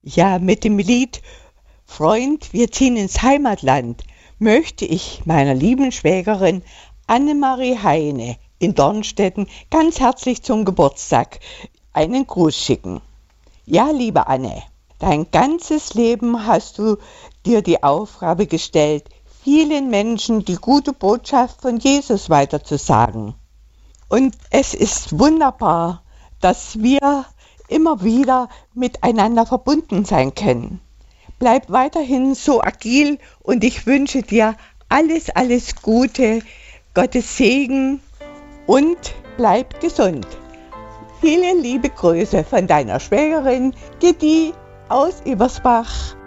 Ja, mit dem Lied Freund, wir ziehen ins Heimatland möchte ich meiner lieben Schwägerin Annemarie Heine in Dornstetten ganz herzlich zum Geburtstag einen Gruß schicken. Ja, liebe Anne, dein ganzes Leben hast du dir die Aufgabe gestellt, vielen Menschen die gute Botschaft von Jesus weiterzusagen. Und es ist wunderbar, dass wir immer wieder miteinander verbunden sein können. Bleib weiterhin so agil und ich wünsche dir alles, alles Gute, Gottes Segen und bleib gesund. Viele liebe Grüße von deiner Schwägerin Gitti aus Ebersbach.